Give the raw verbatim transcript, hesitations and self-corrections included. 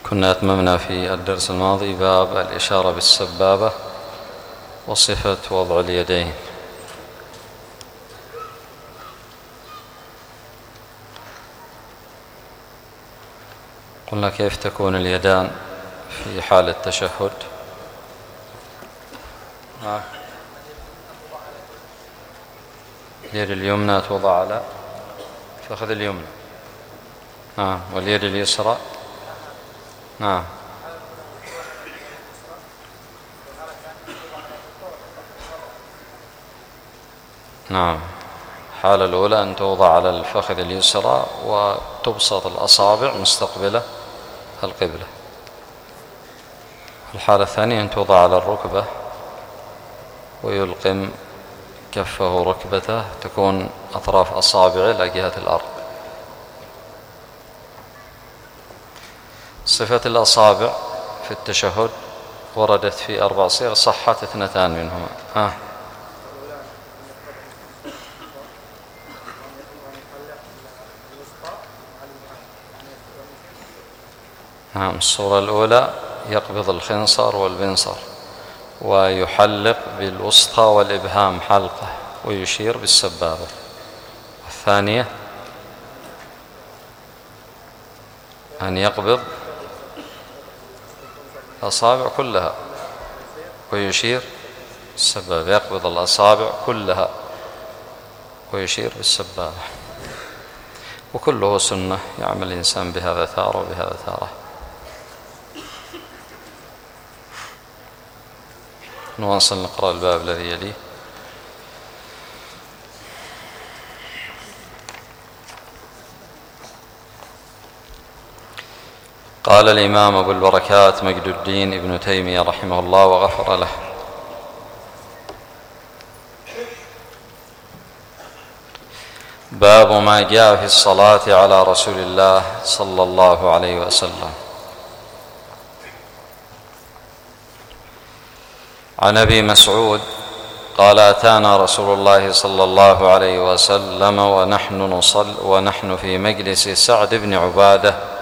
كنا أتممنا في الدرس الماضي باب الإشارة بالسبابة وصفة وضع اليدين. قلنا كيف تكون اليدان في حال التشهد. اليد اليمنى توضع على فخذ اليمنى، نعم، واليد اليسرى، نعم، نعم. الحالة الأولى أن توضع على الفخذ اليسرى وتبسط الأصابع مستقبلة القبلة. الحالة الثانية أن توضع على الركبة ويلقم كفه ركبته، تكون أطراف أصابعه إلى جهة الأرض. صفة الأصابع في التشهد وردت في أربع صيغ، صحت اثنتان منهما. آه. نعم. الصورة الأولى يقبض الخنصر والبنصر ويحلق بالوسطى والإبهام حلقة ويشير بالسبابة. الثانية أن يقبض الأصابع كلها ويشير بالسبابة، يقبض الأصابع كلها ويشير بالسبابة. وكله سنة يعمل الإنسان بهذا تارة وبهذا تارة. نواصل نقرأ الباب الذي يليه. قال الإمام أبو البركات مجد الدين ابن تيمية رحمه الله وغفر له: باب ما جاء في الصلاة على رسول الله صلى الله عليه وسلم. عن أبي مسعود قال: أتانا رسول الله صلى الله عليه وسلم ونحن نصل ونحن في مجلس سعد بن عبادة